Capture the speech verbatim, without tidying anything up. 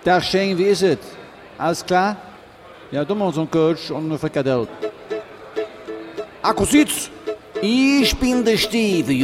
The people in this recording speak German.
Tag Shane, wie ist es? Alles klar? Ja, du mal so ein Coach und eine Frikadelle. Akku Süd, ich bin der Steve.